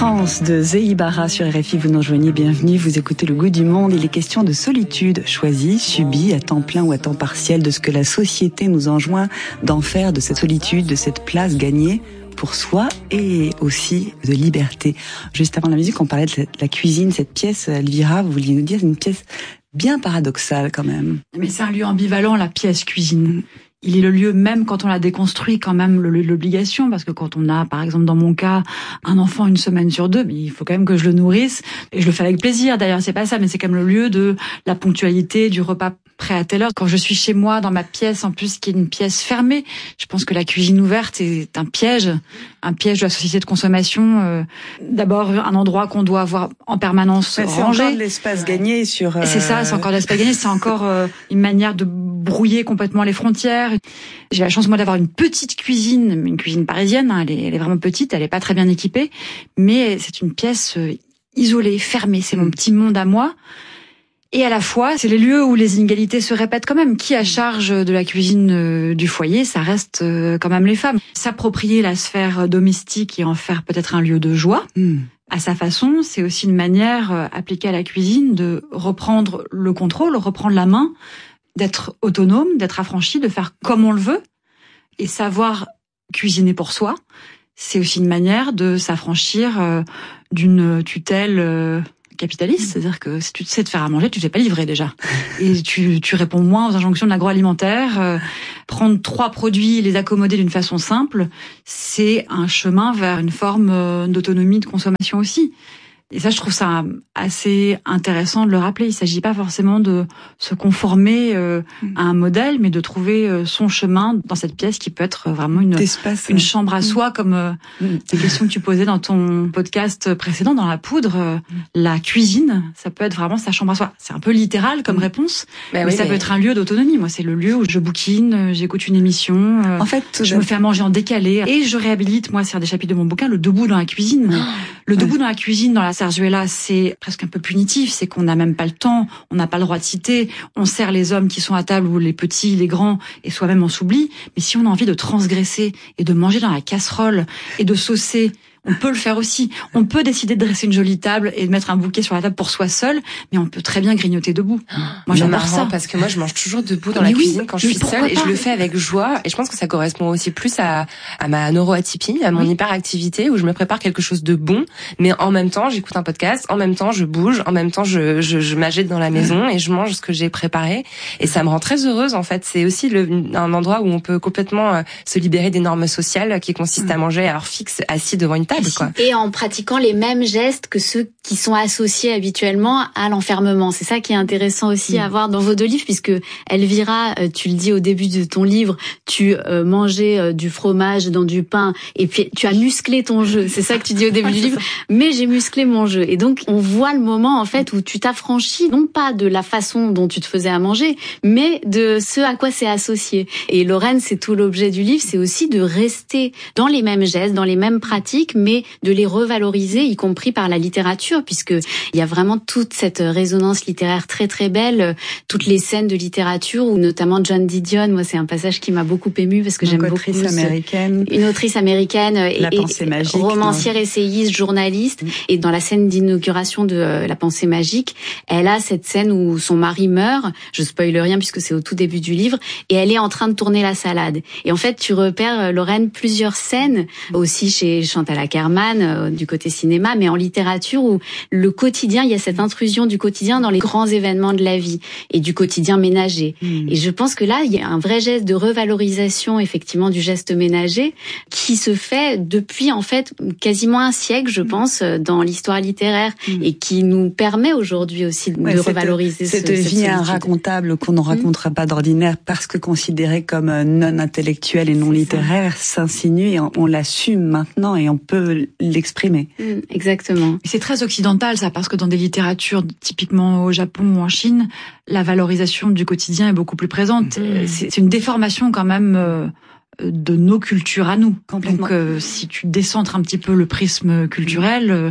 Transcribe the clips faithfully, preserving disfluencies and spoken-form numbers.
Trans de Zeibara sur R F I, vous nous rejoignez, bienvenue, vous écoutez Le Goût du Monde. Il est question de solitude, choisie, subie, à temps plein ou à temps partiel, de ce que la société nous enjoint d'en faire, de cette solitude, de cette place gagnée pour soi et aussi de liberté. Juste avant la musique, on parlait de la cuisine, cette pièce, Elvira, vous vouliez nous dire, une pièce bien paradoxale quand même. Mais c'est un lieu ambivalent, la pièce cuisine. Il est le lieu, même quand on l'a déconstruit, quand même l'obligation, parce que quand on a, par exemple dans mon cas, un enfant une semaine sur deux, mais il faut quand même que je le nourrisse, et je le fais avec plaisir, d'ailleurs c'est pas ça, mais c'est quand même le lieu de la ponctualité, du repas prêt à telle heure. Quand je suis chez moi, dans ma pièce, en plus qui est une pièce fermée, je pense que la cuisine ouverte est un piège, un piège de la société de consommation. Euh, D'abord, un endroit qu'on doit avoir en permanence ouais, rangé. C'est encore de l'espace gagné sur... Euh... C'est ça, c'est encore de l'espace gagné, c'est encore euh, une manière de brouiller complètement les frontières. J'ai la chance, moi, d'avoir une petite cuisine, une cuisine parisienne, hein, elle, est, elle est vraiment petite, elle est pas très bien équipée, mais c'est une pièce euh, isolée, fermée, c'est mon petit monde à moi. Et à la fois, c'est les lieux où les inégalités se répètent quand même. Qui a charge de la cuisine euh, du foyer, ça reste euh, quand même les femmes. S'approprier la sphère domestique et en faire peut-être un lieu de joie, mm. à sa façon, c'est aussi une manière euh, appliquée à la cuisine de reprendre le contrôle, reprendre la main, d'être autonome, d'être affranchi, de faire comme on le veut. Et savoir cuisiner pour soi, c'est aussi une manière de s'affranchir euh, d'une tutelle... Euh, capitaliste, c'est-à-dire que si tu sais te faire à manger, tu t'es pas livré déjà. Et tu, tu réponds moins aux injonctions de l'agroalimentaire. Euh, prendre trois produits, les accommoder d'une façon simple, c'est un chemin vers une forme d'autonomie de consommation aussi. Et ça, je trouve ça assez intéressant de le rappeler. Il s'agit pas forcément de se conformer euh, à un modèle, mais de trouver euh, son chemin dans cette pièce qui peut être vraiment une, une chambre à soi, comme euh, mm. les questions que tu posais dans ton podcast précédent, dans la poudre. Euh, mm. La cuisine, ça peut être vraiment sa chambre à soi. C'est un peu littéral comme mm. réponse, bah mais oui, ça mais... peut être un lieu d'autononie. Moi, c'est le lieu où je bouquine, j'écoute une émission, euh, en fait, je me fais à manger en décalé. Et je réhabilite, moi, c'est un des chapitres de mon bouquin, le debout dans la cuisine. Oh. Le debout ouais. dans la cuisine, dans la Zarzuela, c'est presque un peu punitif, c'est qu'on n'a même pas le temps, on n'a pas le droit de citer, on sert les hommes qui sont à table ou les petits, les grands, et soi-même on s'oublie. Mais si on a envie de transgresser et de manger dans la casserole et de saucer, on peut le faire aussi. On peut décider de dresser une jolie table et de mettre un bouquet sur la table pour soi seul, mais on peut très bien grignoter debout. Moi, j'adore ça parce que moi, je mange toujours debout dans mais la oui, cuisine quand je suis seule et je le fais avec joie. Et je pense que ça correspond aussi plus à, à ma neuroatypie, à mon oui. hyperactivité où je me prépare quelque chose de bon, mais en même temps, j'écoute un podcast, en même temps, je bouge, en même temps, je, je, je m'agite dans la maison et je mange ce que j'ai préparé. Et ça me rend très heureuse, en fait. C'est aussi le, un endroit où on peut complètement se libérer des normes sociales qui consistent à manger à heure fixe, assis devant une table. Quoi. Et en pratiquant les mêmes gestes que ceux qui sont associés habituellement à l'enfermement. C'est ça qui est intéressant aussi mmh. à voir dans vos deux livres, puisque Elvira, tu le dis au début de ton livre, tu euh, mangeais euh, du fromage dans du pain et puis tu as musclé ton jeu. C'est ça que tu dis au début du livre. Mais j'ai musclé mon jeu. Et donc on voit le moment en fait où tu t'affranchis non pas de la façon dont tu te faisais à manger, mais de ce à quoi c'est associé. Et Lorraine, c'est tout l'objet du livre, c'est aussi de rester dans les mêmes gestes, dans les mêmes pratiques, mais de les revaloriser, y compris par la littérature, puisque il y a vraiment toute cette résonance littéraire très très belle, toutes les scènes de littérature, où notamment John Didion, moi c'est un passage qui m'a beaucoup émue parce que Donc, j'aime beaucoup autrice américaine, une autrice américaine, la et, pensée magique, romancière, essayiste, journaliste, mmh. et dans la scène d'inauguration de euh, La pensée magique, elle a cette scène où son mari meurt, je spoile rien puisque c'est au tout début du livre, et elle est en train de tourner la salade. Et en fait, tu repères, Lorraine, plusieurs scènes, aussi chez Chantal Akerman, euh, du côté cinéma, mais en littérature où le quotidien, il y a cette intrusion du quotidien dans les grands événements de la vie et du quotidien ménager. Mmh. Et je pense que là, il y a un vrai geste de revalorisation, effectivement, du geste ménager qui se fait depuis, en fait, quasiment un siècle, je pense, dans l'histoire littéraire mmh. et qui nous permet aujourd'hui aussi de ouais, revaloriser cette, ce, cette vie inracontable qu'on ne racontera mmh. pas d'ordinaire parce que considérée comme non intellectuelle et non C'est littéraire ça. s'insinue et on, on l'assume maintenant et on peut l'exprimer. Mmh, exactement. C'est très occidental ça, parce que dans des littératures typiquement au Japon ou en Chine, la valorisation du quotidien est beaucoup plus présente. Mmh. C'est, c'est une déformation quand même euh, de nos cultures à nous. Donc euh, si tu décentres un petit peu le prisme culturel, euh,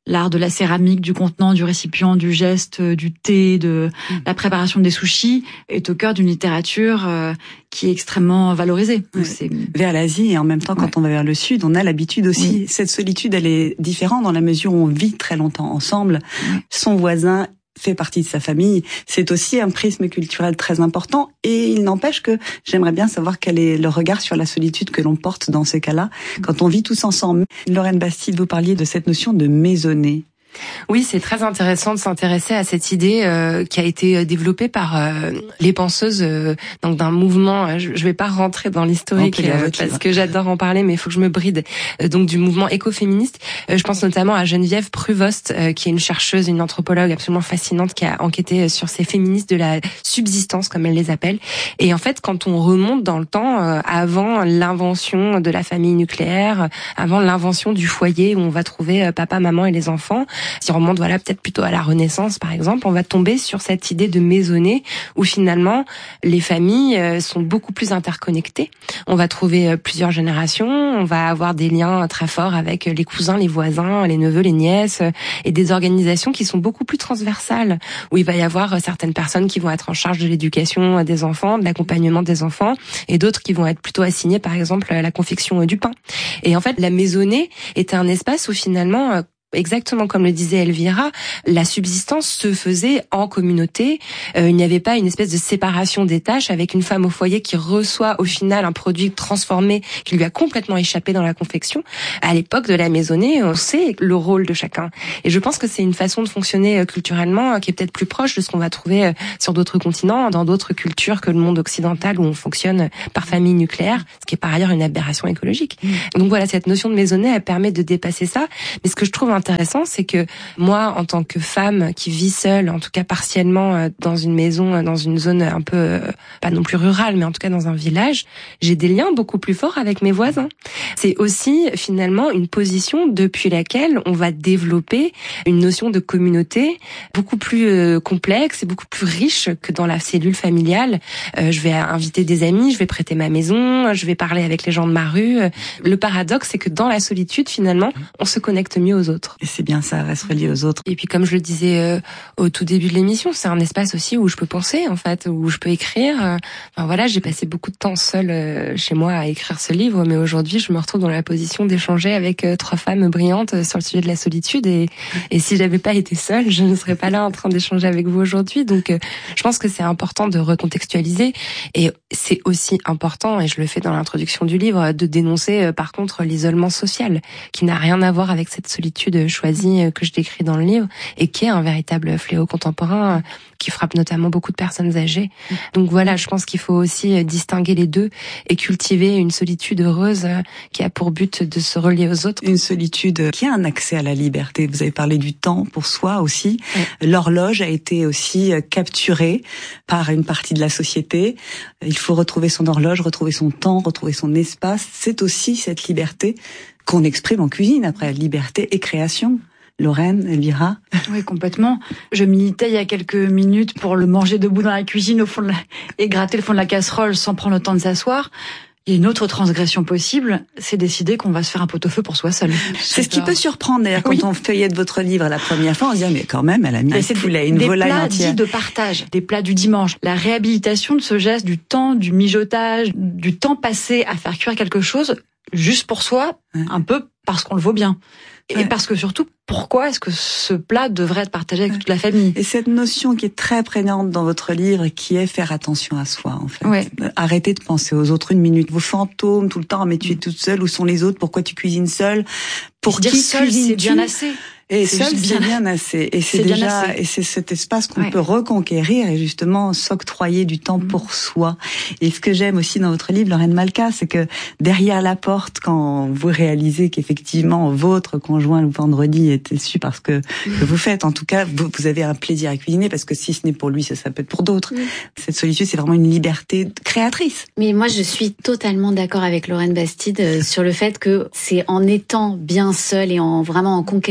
l'art de la céramique, du contenant, du récipient, du geste, du thé, de mmh. la préparation des sushis, est au cœur d'une littérature euh, qui est extrêmement valorisée. Ouais. C'est... Vers l'Asie et en même temps, quand ouais. on va vers le Sud, on a l'habitude aussi. Oui. Cette solitude, elle est différente dans la mesure où on vit très longtemps ensemble. Ouais. Son voisin fait partie de sa famille. C'est aussi un prisme culturel très important et il n'empêche que j'aimerais bien savoir quel est le regard sur la solitude que l'on porte dans ces cas-là, quand on vit tous ensemble. Lorraine Bastide, vous parliez de cette notion de maisonnée. Oui, c'est très intéressant de s'intéresser à cette idée euh, qui a été développée par euh, les penseuses euh, donc d'un mouvement. Je, je vais pas rentrer dans l'historique euh, parce que j'adore en parler, mais il faut que je me bride. Euh, donc du mouvement écoféministe. Euh, je pense notamment à Geneviève Pruvost, euh, qui est une chercheuse, une anthropologue absolument fascinante, qui a enquêté sur ces féministes de la subsistance, comme elle les appelle. Et en fait, quand on remonte dans le temps, euh, avant l'invention de la famille nucléaire, avant l'invention du foyer où on va trouver euh, papa, maman et les enfants. Si on remonte, voilà, peut-être plutôt à la Renaissance, par exemple, on va tomber sur cette idée de maisonnée où finalement les familles sont beaucoup plus interconnectées. On va trouver plusieurs générations, on va avoir des liens très forts avec les cousins, les voisins, les neveux, les nièces et des organisations qui sont beaucoup plus transversales où il va y avoir certaines personnes qui vont être en charge de l'éducation des enfants, de l'accompagnement des enfants et d'autres qui vont être plutôt assignées, par exemple, à la confection du pain. Et en fait, la maisonnée était un espace où finalement, exactement comme le disait Elvira, la subsistance se faisait en communauté. Euh, il n'y avait pas une espèce de séparation des tâches avec une femme au foyer qui reçoit au final un produit transformé qui lui a complètement échappé dans la confection. À l'époque de la maisonnée, on sait le rôle de chacun. Et je pense que c'est une façon de fonctionner culturellement qui est peut-être plus proche de ce qu'on va trouver sur d'autres continents, dans d'autres cultures que le monde occidental où on fonctionne par famille nucléaire, ce qui est par ailleurs une aberration écologique. Mmh. Donc voilà, cette notion de maisonnée, elle permet de dépasser ça. Mais ce que je trouve intéressant, c'est que moi, en tant que femme qui vit seule, en tout cas partiellement dans une maison, dans une zone un peu, pas non plus rurale, mais en tout cas dans un village, j'ai des liens beaucoup plus forts avec mes voisins. C'est aussi finalement une position depuis laquelle on va développer une notion de communauté beaucoup plus complexe et beaucoup plus riche que dans la cellule familiale. Je vais inviter des amis, je vais prêter ma maison, je vais parler avec les gens de ma rue. Le paradoxe, c'est que dans la solitude, finalement, on se connecte mieux aux autres. Et c'est bien ça, reste relié aux autres. Et puis comme je le disais euh, au tout début de l'émission, c'est un espace aussi où je peux penser, en fait, où je peux écrire. Enfin voilà, j'ai passé beaucoup de temps seule euh, chez moi à écrire ce livre, mais aujourd'hui je me retrouve dans la position d'échanger avec euh, trois femmes brillantes sur le sujet de la solitude. Et, et si j'avais pas été seule, je ne serais pas là en train d'échanger avec vous aujourd'hui. Donc euh, je pense que c'est important de recontextualiser. Et c'est aussi important, et je le fais dans l'introduction du livre, de dénoncer euh, par contre l'isolement social, qui n'a rien à voir avec cette solitude choisie que je décris dans le livre et qui est un véritable fléau contemporain qui frappe notamment beaucoup de personnes âgées. Donc voilà, je pense qu'il faut aussi distinguer les deux et cultiver une solitude heureuse qui a pour but de se relier aux autres. Une solitude qui a un accès à la liberté. Vous avez parlé du temps pour soi aussi. Oui. L'horloge a été aussi capturée par une partie de la société. Il faut retrouver son horloge, retrouver son temps, retrouver son espace. C'est aussi cette liberté qu'on exprime en cuisine après, liberté et création. Lorraine, Elvira? Oui, complètement. Je militais il y a quelques minutes pour le manger debout dans la cuisine au fond de la... et gratter le fond de la casserole sans prendre le temps de s'asseoir. Il y a une autre transgression possible, c'est décider qu'on va se faire un pot-au-feu pour soi seul. C'est ce qui peut surprendre d'ailleurs quand oui. on feuillette votre livre la première fois, on se dit mais quand même elle a mis un poulet, une volaille entière. Des plats dits de partage, des plats du dimanche, la réhabilitation de ce geste du temps, du mijotage, du temps passé à faire cuire quelque chose juste pour soi, ouais. un peu parce qu'on le vaut bien. Et ouais. parce que surtout, pourquoi est-ce que ce plat devrait être partagé avec ouais. toute la famille? Et cette notion qui est très prégnante dans votre livre, qui est faire attention à soi, en fait. Ouais. Arrêtez de penser aux autres une minute. Vos fantômes tout le temps, mais tu es toute seule, où sont les autres? Pourquoi tu cuisines seule? Pour qui seul, c'est bien assez. Et seul, c'est bien assez. Et c'est, c'est déjà, assez. Et c'est cet espace qu'on ouais. peut reconquérir et justement s'octroyer du temps mmh. pour soi. Et ce que j'aime aussi dans votre livre, Lorraine Malka, c'est que derrière la porte, quand vous réalisez qu'effectivement votre conjoint le vendredi est déçu parce que, mmh. que vous faites, en tout cas, vous, vous avez un plaisir à cuisiner parce que si ce n'est pour lui, ça, ça peut être pour d'autres. Mmh. Cette solitude, c'est vraiment une liberté créatrice. Mais moi, je suis totalement d'accord avec Lorraine Bastide sur le fait que c'est en étant bien seule et en vraiment en conquérant cette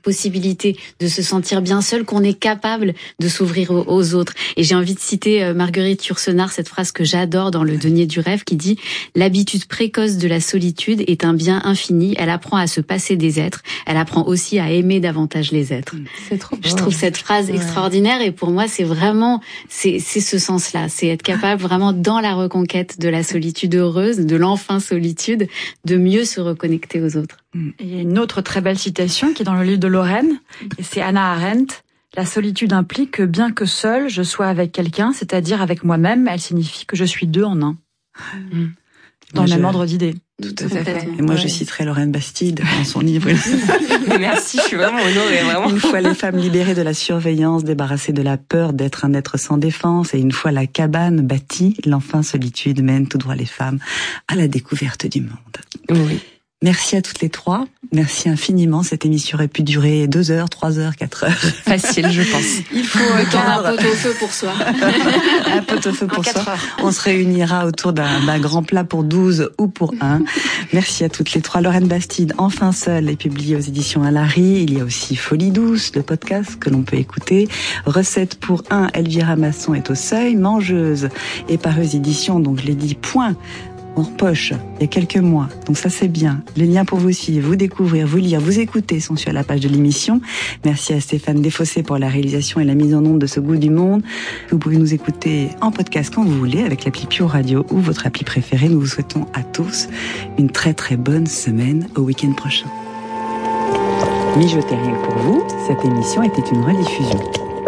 possibilité de se sentir bien seul qu'on est capable de s'ouvrir aux, aux autres. Et j'ai envie de citer Marguerite Yourcenar, cette phrase que j'adore dans Le Denier du rêve, qui dit « L'habitude précoce de la solitude est un bien infini. Elle apprend à se passer des êtres. Elle apprend aussi à aimer davantage les êtres. » C'est trop beau. Je trouve cette phrase ouais. extraordinaire et pour moi, c'est vraiment, c'est, c'est ce sens-là. C'est être capable vraiment dans la reconquête de la solitude heureuse, de l'enfin solitude, de mieux se reconnecter aux autres. Il y a une autre très belle citation qui est dans le livre de Lorraine, et c'est Hannah Arendt. La solitude implique que bien que seule, je sois avec quelqu'un, c'est-à-dire avec moi-même, elle signifie que je suis deux en un. Mmh. Dans moi, le même je... ordre d'idées. Tout à fait. Et moi, ouais. je citerai Lorraine Bastide dans son livre. Merci, je suis vraiment honorée, vraiment. Une fois les femmes libérées de la surveillance, débarrassées de la peur d'être un être sans défense, et une fois la cabane bâtie, l'enfin solitude mène tout droit les femmes à la découverte du monde. Oui. Merci à toutes les trois. Merci infiniment. Cette émission aurait pu durer deux heures, trois heures, quatre heures. Facile, je pense. Il faut un pot-au-feu pour soi. Un pot-au-feu pour soi. On se réunira autour d'un, d'un grand plat pour douze ou pour un. Merci à toutes les trois. Lorraine Bastide, Enfin seule, est publiée aux éditions Alary. Il y a aussi Folie douce, le podcast que l'on peut écouter. Recette pour un, Elvira Masson est au seuil. Mangeuse est parue aux éditions, donc je l'ai dit, point. En poche, il y a quelques mois. Donc ça, c'est bien. Les liens pour vous suivre, vous découvrir, vous lire, vous écouter sont sur la page de l'émission. Merci à Stéphane Desfossés pour la réalisation et la mise en onde de ce goût du monde. Vous pouvez nous écouter en podcast quand vous voulez avec l'appli Pure Radio ou votre appli préférée. Nous vous souhaitons à tous une très très bonne semaine au week-end prochain. Mijoter rien que pour vous, cette émission était une rediffusion.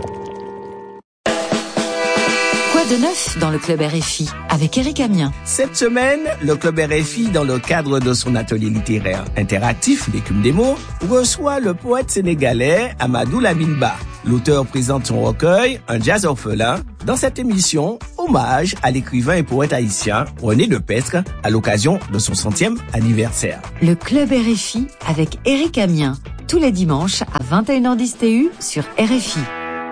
De neuf dans le Club R F I avec Éric Amiens. Cette semaine, le Club R F I, dans le cadre de son atelier littéraire interactif, l'écume des mots, reçoit le poète sénégalais Amadou Lamine Ba. L'auteur présente son recueil, Un jazz orphelin, dans cette émission, hommage à l'écrivain et poète haïtien René Lepestre à l'occasion de son centième anniversaire. Le Club R F I avec Éric Amiens, tous les dimanches à vingt et une heures dix T U sur R F I.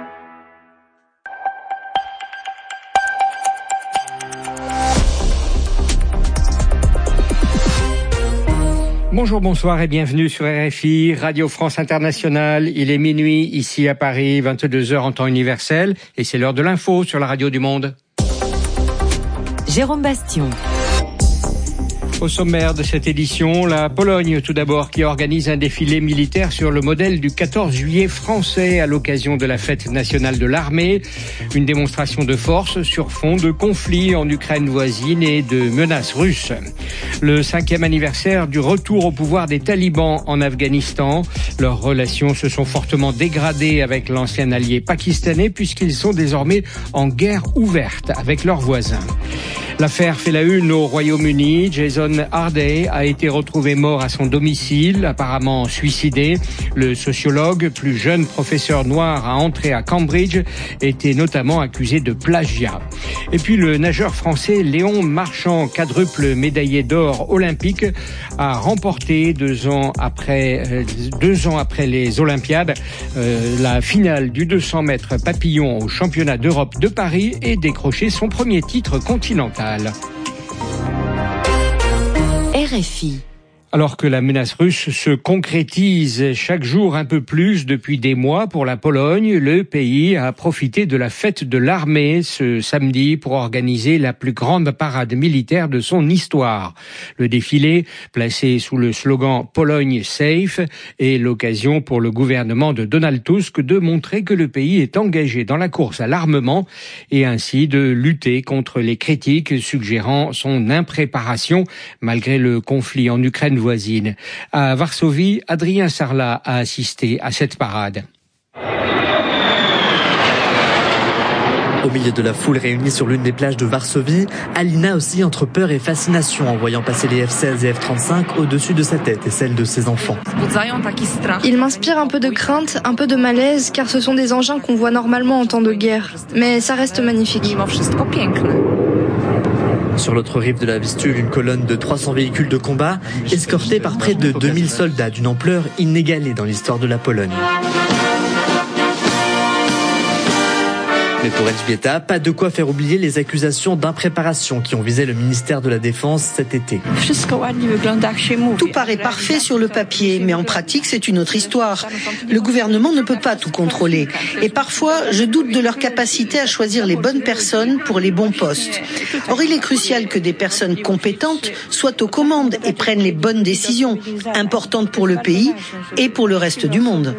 Bonjour, bonsoir et bienvenue sur R F I, Radio France Internationale. Il est minuit ici à Paris, vingt-deux heures en temps universel et c'est l'heure de l'info sur la radio du monde. Jérôme Bastion. Au sommaire de cette édition, la Pologne tout d'abord qui organise un défilé militaire sur le modèle du quatorze juillet français à l'occasion de la fête nationale de l'armée. Une démonstration de force sur fond de conflits en Ukraine voisine et de menaces russes. Le cinquième anniversaire du retour au pouvoir des talibans en Afghanistan. Leurs relations se sont fortement dégradées avec l'ancien allié pakistanais puisqu'ils sont désormais en guerre ouverte avec leurs voisins. L'affaire fait la une au Royaume-Uni. Jason Harday a été retrouvé mort à son domicile, apparemment suicidé. Le sociologue, plus jeune professeur noir à entrer à Cambridge, était notamment accusé de plagiat. Et puis le nageur français Léon Marchand, quadruple médaillé d'or olympique, a remporté deux ans après, euh, deux ans après les Olympiades, euh, la finale du deux cents mètres papillon au championnat d'Europe de Paris et décroché son premier titre continental. R F I. Alors que la menace russe se concrétise chaque jour un peu plus depuis des mois pour la Pologne, le pays a profité de la fête de l'armée ce samedi pour organiser la plus grande parade militaire de son histoire. Le défilé, placé sous le slogan « Pologne safe », est l'occasion pour le gouvernement de Donald Tusk de montrer que le pays est engagé dans la course à l'armement et ainsi de lutter contre les critiques suggérant son impréparation malgré le conflit en Ukraine voisine. À Varsovie, Adrien Sarlat a assisté à cette parade. Au milieu de la foule réunie sur l'une des plages de Varsovie, Alina oscille entre peur et fascination en voyant passer les F seize et F trente-cinq au-dessus de sa tête et celle de ses enfants. Il m'inspire un peu de crainte, un peu de malaise, car ce sont des engins qu'on voit normalement en temps de guerre. Mais ça reste magnifique. Sur l'autre rive de la Vistule, une colonne de trois cents véhicules de combat, escortés par près de deux mille soldats d'une ampleur inégalée dans l'histoire de la Pologne. Mais pour Elżbieta, pas de quoi faire oublier les accusations d'impréparation qui ont visé le ministère de la Défense cet été. Tout paraît parfait sur le papier, mais en pratique, c'est une autre histoire. Le gouvernement ne peut pas tout contrôler. Et parfois, je doute de leur capacité à choisir les bonnes personnes pour les bons postes. Or, il est crucial que des personnes compétentes soient aux commandes et prennent les bonnes décisions, importantes pour le pays et pour le reste du monde.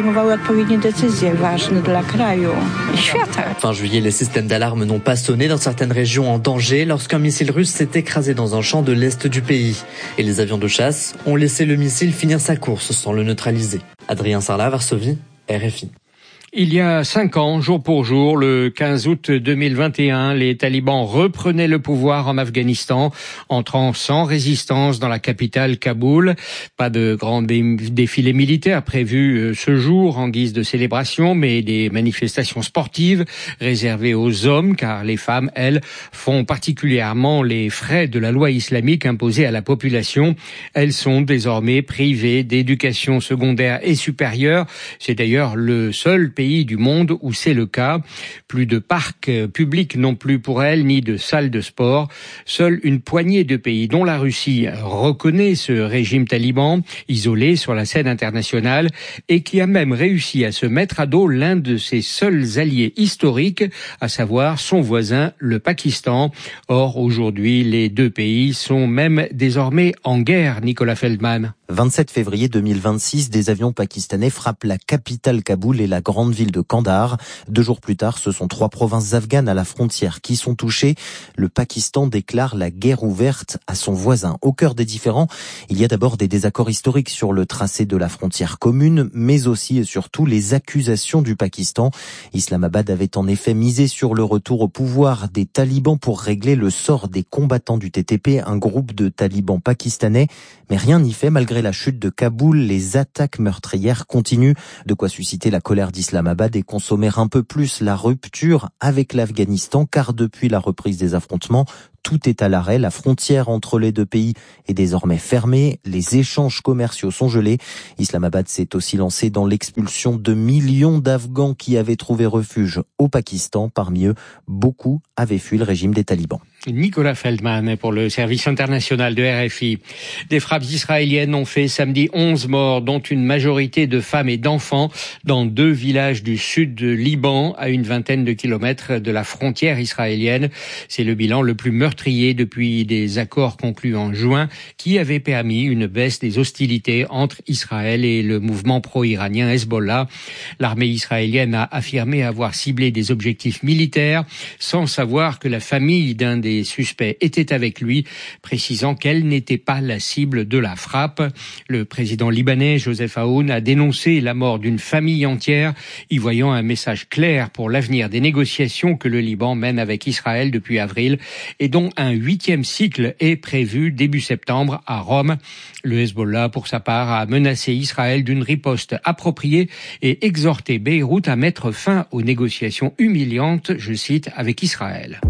Fin juillet, les systèmes d'alarme n'ont pas sonné dans certaines régions en danger lorsqu'un missile russe s'est écrasé dans un champ de l'est du pays. Et les avions de chasse ont laissé le missile finir sa course sans le neutraliser. Adrien Sarlat, Varsovie, R F I. Il y a cinq ans, jour pour jour, le quinze août deux mille vingt et un, les talibans reprenaient le pouvoir en Afghanistan, entrant sans résistance dans la capitale Kaboul. Pas de grand défilé militaire prévu ce jour en guise de célébration, mais des manifestations sportives réservées aux hommes, car les femmes, elles, font particulièrement les frais de la loi islamique imposée à la population. Elles sont désormais privées d'éducation secondaire et supérieure. C'est d'ailleurs le seul pays du monde où c'est le cas. Plus de parcs publics non plus pour elle, ni de salles de sport. Seule une poignée de pays, dont la Russie, reconnaît ce régime taliban, isolé sur la scène internationale, et qui a même réussi à se mettre à dos l'un de ses seuls alliés historiques, à savoir son voisin, le Pakistan. Or, aujourd'hui, les deux pays sont même désormais en guerre, Nicolas Feldman. vingt-sept février deux mille vingt-six, des avions pakistanais frappent la capitale Kaboul et la grande ville de Kandahar. Deux jours plus tard, ce sont trois provinces afghanes à la frontière qui sont touchées. Le Pakistan déclare la guerre ouverte à son voisin. Au cœur des différends, il y a d'abord des désaccords historiques sur le tracé de la frontière commune, mais aussi et surtout les accusations du Pakistan. Islamabad avait en effet misé sur le retour au pouvoir des talibans pour régler le sort des combattants du T T P, un groupe de talibans pakistanais. Mais rien n'y fait malgré la chute de Kaboul. Les attaques meurtrières continuent, de quoi susciter la colère d'Islamabad et consommer un peu plus la rupture avec l'Afghanistan, car depuis la reprise des affrontements, tout est à l'arrêt. La frontière entre les deux pays est désormais fermée. Les échanges commerciaux sont gelés. Islamabad s'est aussi lancé dans l'expulsion de millions d'Afghans qui avaient trouvé refuge au Pakistan. Parmi eux, beaucoup avaient fui le régime des talibans. Nicolas Feldman pour le service international de R F I. Des frappes israéliennes ont fait samedi onze morts, dont une majorité de femmes et d'enfants, dans deux villages du sud de Liban, à une vingtaine de kilomètres de la frontière israélienne. C'est le bilan le plus meurtrier depuis des accords conclus en juin, qui avaient permis une baisse des hostilités entre Israël et le mouvement pro-iranien Hezbollah. L'armée israélienne a affirmé avoir ciblé des objectifs militaires, sans savoir que la famille d'un des Les suspects étaient avec lui, précisant qu'elle n'était pas la cible de la frappe. Le président libanais Joseph Aoun a dénoncé la mort d'une famille entière, y voyant un message clair pour l'avenir des négociations que le Liban mène avec Israël depuis avril et dont un huitième cycle est prévu début septembre à Rome. Le Hezbollah, pour sa part, a menacé Israël d'une riposte appropriée et exhorté Beyrouth à mettre fin aux négociations humiliantes, je cite, avec Israël.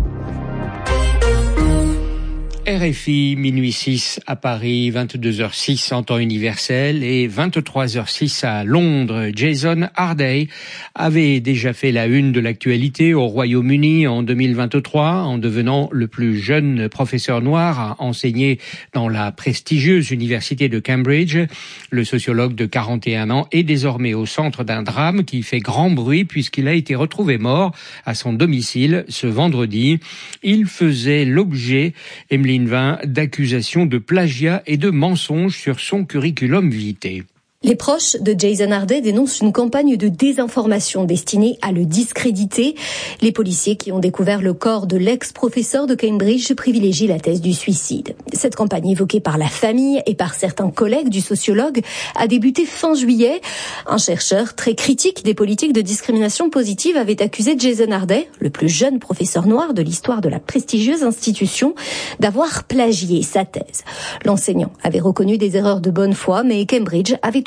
R F I, minuit six à Paris, vingt-deux heures six en temps universel et vingt-trois heures six à Londres. Jason Harday avait déjà fait la une de l'actualité au Royaume-Uni en deux mille vingt-trois en devenant le plus jeune professeur noir à enseigner dans la prestigieuse université de Cambridge. Le sociologue de quarante et un ans est désormais au centre d'un drame qui fait grand bruit puisqu'il a été retrouvé mort à son domicile ce vendredi. Il faisait l'objet, Emeline d'accusations de plagiat et de mensonges sur son curriculum vitae. Les proches de Jason Harday dénoncent une campagne de désinformation destinée à le discréditer. Les policiers qui ont découvert le corps de l'ex-professeur de Cambridge privilégient la thèse du suicide. Cette campagne évoquée par la famille et par certains collègues du sociologue a débuté fin juillet. Un chercheur très critique des politiques de discrimination positive avait accusé Jason Harday, le plus jeune professeur noir de l'histoire de la prestigieuse institution, d'avoir plagié sa thèse. L'enseignant avait reconnu des erreurs de bonne foi, mais Cambridge avait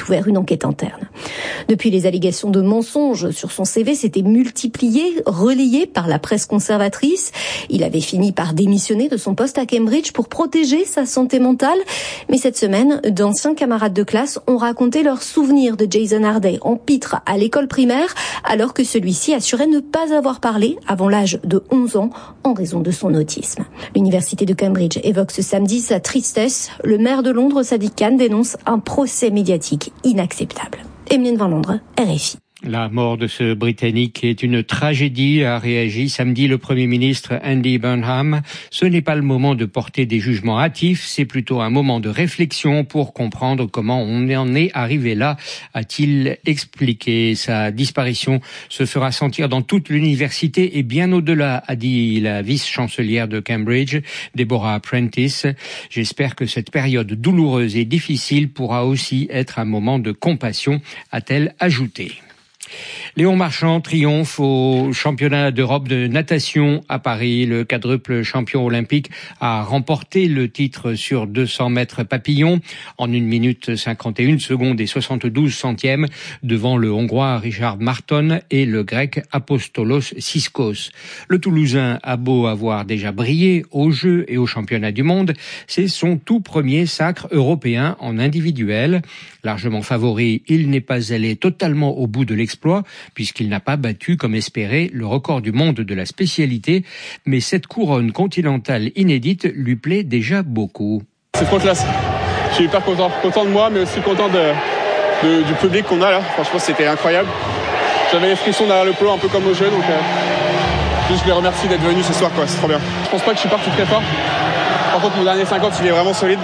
ouvert une enquête interne. Depuis, les allégations de mensonges sur son C V s'étaient multipliées, relayées par la presse conservatrice. Il avait fini par démissionner de son poste à Cambridge pour protéger sa santé mentale. Mais cette semaine, d'anciens camarades de classe ont raconté leurs souvenirs de Jason Harday en pitre à l'école primaire, alors que celui-ci assurait ne pas avoir parlé avant l'âge de onze ans en raison de son autisme. L'université de Cambridge évoque ce samedi sa tristesse. Le maire de Londres, Sadiq Khan, dénonce un procès médiatique inacceptable. Emeline Van Londres, R F I. La mort de ce Britannique est une tragédie, a réagi samedi le Premier ministre Andy Burnham. Ce n'est pas le moment de porter des jugements hâtifs, c'est plutôt un moment de réflexion pour comprendre comment on en est arrivé là, a-t-il expliqué. Sa disparition se fera sentir dans toute l'université et bien au-delà, a dit la vice-chancelière de Cambridge, Deborah Prentice. J'espère que cette période douloureuse et difficile pourra aussi être un moment de compassion, a-t-elle ajouté. Léon Marchand triomphe au championnat d'Europe de natation à Paris. Le quadruple champion olympique a remporté le titre sur deux cents mètres papillon en une minute cinquante et une secondes et soixante-douze centièmes devant le Hongrois Richard Marton et le Grec Apostolos Siskos. Le Toulousain a beau avoir déjà brillé aux Jeux et aux championnats du monde, c'est son tout premier sacre européen en individuel. Largement favori, il n'est pas allé totalement au bout de l'exploit, puisqu'il n'a pas battu, comme espéré, le record du monde de la spécialité, mais cette couronne continentale inédite lui plaît déjà beaucoup. C'est trop classe. Je suis hyper content, content de moi, mais aussi content de, de, du public qu'on a là. Franchement, c'était incroyable. J'avais les frissons derrière le polo, un peu comme au jeu, donc euh, juste je les remercie d'être venus ce soir, quoi. C'est trop bien. Je pense pas que je suis parti très fort. Par contre, mon dernier cinquante, il est vraiment solide.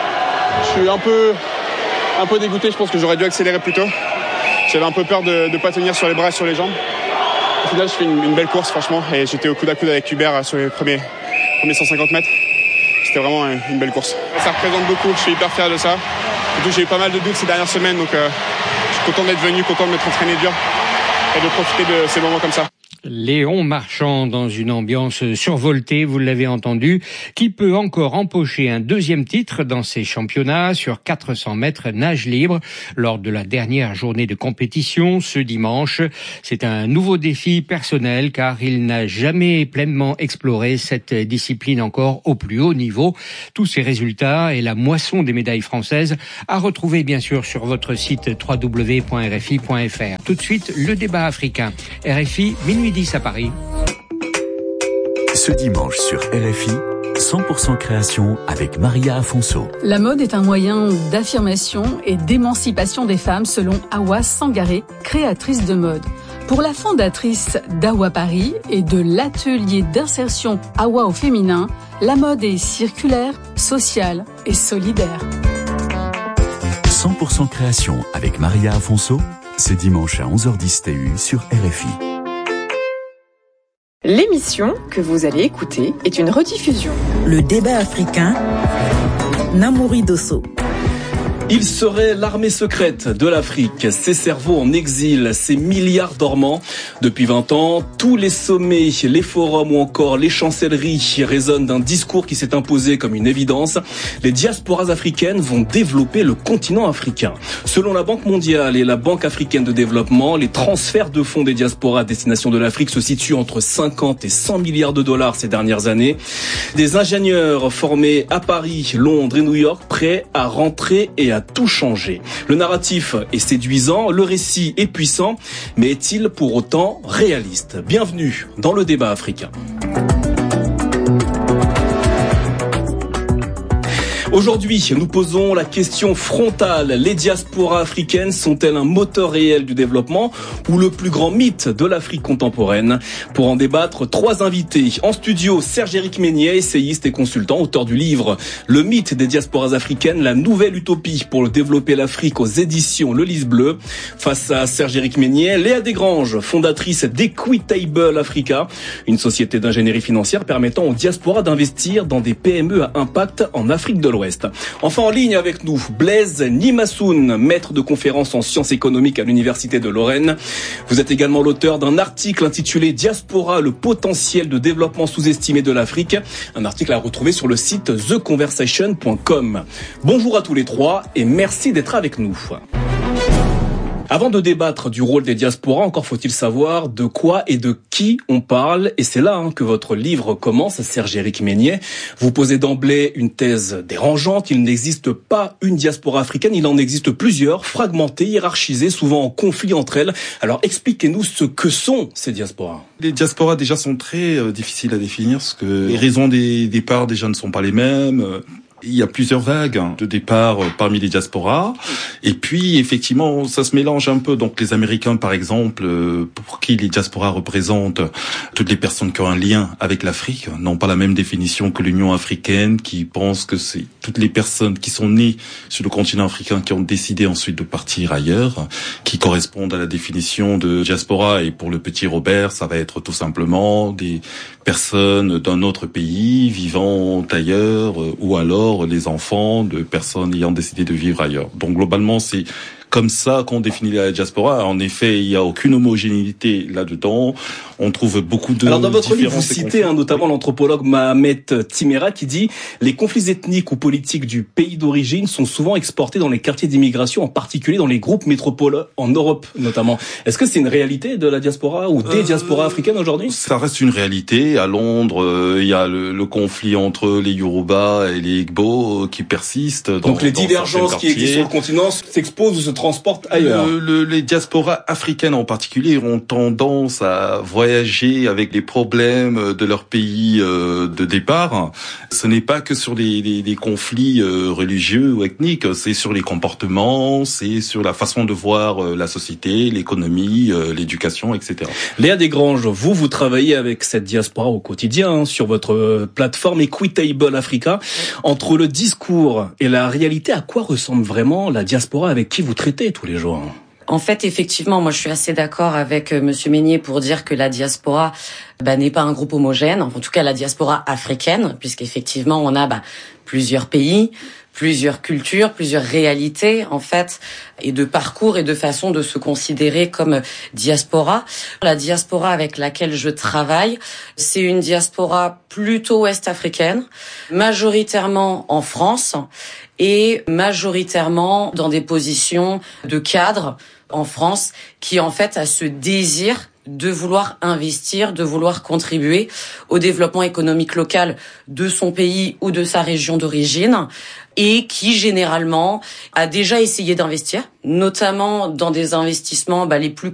Je suis un peu, un peu dégoûté. Je pense que j'aurais dû accélérer plus tôt. J'avais un peu peur de ne pas tenir sur les bras et sur les jambes. Au final, je fais une, une belle course, franchement. Et j'étais au coude à coude avec Hubert sur les premiers, premiers cent cinquante mètres. C'était vraiment une, une belle course. Ça représente beaucoup, je suis hyper fier de ça. Surtout, j'ai eu pas mal de doutes ces dernières semaines. Donc, euh, je suis content d'être venu, content de m'être entraîné dur et de profiter de ces moments comme ça. Léon Marchand dans une ambiance survoltée, vous l'avez entendu, qui peut encore empocher un deuxième titre dans ces championnats sur quatre cents mètres nage libre lors de la dernière journée de compétition ce dimanche. C'est un nouveau défi personnel car il n'a jamais pleinement exploré cette discipline encore au plus haut niveau. Tous ces résultats et la moisson des médailles françaises à retrouver bien sûr sur votre site w w w point r f i point f r. Tout de suite, le débat africain. R F I, minuit dix à Paris. Ce dimanche sur R F I, cent pour cent création avec Maria Afonso. La mode est un moyen d'affirmation et d'émancipation des femmes selon Awa Sangaré, créatrice de mode. Pour la fondatrice d'Awa Paris et de l'atelier d'insertion Awa au féminin, la mode est circulaire, sociale et solidaire. cent pour cent création avec Maria Afonso, c'est dimanche à onze heures dix T U sur R F I. L'émission que vous allez écouter est une rediffusion. Le débat africain, Namouri Dosso. Il serait l'armée secrète de l'Afrique, ses cerveaux en exil, ses milliards dormants. Depuis vingt ans, tous les sommets, les forums ou encore les chancelleries résonnent d'un discours qui s'est imposé comme une évidence. Les diasporas africaines vont développer le continent africain. Selon la Banque mondiale et la Banque africaine de développement, les transferts de fonds des diasporas à destination de l'Afrique se situent entre cinquante et cent milliards de dollars ces dernières années. Des ingénieurs formés à Paris, Londres et New York prêts à rentrer et à tout changer. Le narratif est séduisant, le récit est puissant, mais est-il pour autant réaliste? Bienvenue dans le débat africain. Aujourd'hui, nous posons la question frontale. Les diasporas africaines sont-elles un moteur réel du développement ou le plus grand mythe de l'Afrique contemporaine? Pour en débattre, trois invités. En studio, Serge-Éric Meignet, essayiste et consultant, auteur du livre « Le mythe des diasporas africaines, la nouvelle utopie pour développer l'Afrique » aux éditions Le Lys Bleu. Face à Serge-Éric Meignet, Léa Desgranges, fondatrice d'Equitable Africa, une société d'ingénierie financière permettant aux diasporas d'investir dans des P M E à impact en Afrique de l'Ouest. Enfin en ligne avec nous, Blaise Nimassoun, maître de conférences en sciences économiques à l'Université de Lorraine. Vous êtes également l'auteur d'un article intitulé « Diaspora, le potentiel de développement sous-estimé de l'Afrique », un article à retrouver sur le site the conversation point com. Bonjour à tous les trois et merci d'être avec nous. Avant de débattre du rôle des diasporas, encore faut-il savoir de quoi et de qui on parle. Et c'est là hein, que votre livre commence, Serge-Éric Meignet. Vous posez d'emblée une thèse dérangeante. Il n'existe pas une diaspora africaine, il en existe plusieurs, fragmentées, hiérarchisées, souvent en conflit entre elles. Alors expliquez-nous ce que sont ces diasporas. Les diasporas déjà sont très euh, difficiles à définir, parce que les raisons des départs déjà ne sont pas les mêmes. Il y a plusieurs vagues de départ parmi les diasporas. Et puis, effectivement, ça se mélange un peu. Donc, les Américains, par exemple, pour qui les diasporas représentent toutes les personnes qui ont un lien avec l'Afrique, n'ont pas la même définition que l'Union africaine, qui pense que c'est toutes les personnes qui sont nées sur le continent africain qui ont décidé ensuite de partir ailleurs, qui correspondent à la définition de diaspora. Et pour le petit Robert, ça va être tout simplement des personnes d'un autre pays vivant ailleurs, ou alors les enfants de personnes ayant décidé de vivre ailleurs. Donc globalement, c'est comme ça qu'on définit la diaspora. En effet, il n'y a aucune homogénéité là-dedans. On trouve beaucoup de Alors dans votre livre, vous citez hein, notamment l'anthropologue Mahamet Timera qui dit « Les conflits ethniques ou politiques du pays d'origine sont souvent exportés dans les quartiers d'immigration, en particulier dans les groupes métropoles en Europe notamment ». Est-ce que c'est une réalité de la diaspora ou des euh, diasporas africaines aujourd'hui ? Ça reste une réalité. À Londres, euh, il y a le, le conflit entre les Yoruba et les Igbo qui persiste. Dans, Donc les divergences qui existent sur le continent s'exposent ou se transportent ailleurs. Le, le, les diasporas africaines en particulier ont tendance à voyager avec les problèmes de leur pays euh, de départ. Ce n'est pas que sur les, les, les conflits euh, religieux ou ethniques, c'est sur les comportements, c'est sur la façon de voir euh, la société, l'économie, euh, l'éducation, et cetera. Léa Desgranges, vous, vous travaillez avec cette diaspora au quotidien hein, sur votre euh, plateforme Equitable Africa. Entre le discours et la réalité, à quoi ressemble vraiment la diaspora avec qui vous traitez tous les jours ? En fait, effectivement, moi je suis assez d'accord avec euh, Monsieur Meignet pour dire que la diaspora bah, n'est pas un groupe homogène, en tout cas la diaspora africaine, puisqu'effectivement on a bah, plusieurs pays, plusieurs cultures, plusieurs réalités en fait, et de parcours et de façon de se considérer comme diaspora. La diaspora avec laquelle je travaille, c'est une diaspora plutôt ouest-africaine, majoritairement en France et majoritairement dans des positions de cadre en France, qui en fait a ce désir de vouloir investir, de vouloir contribuer au développement économique local de son pays ou de sa région d'origine, et qui généralement a déjà essayé d'investir, notamment dans des investissements bah, les plus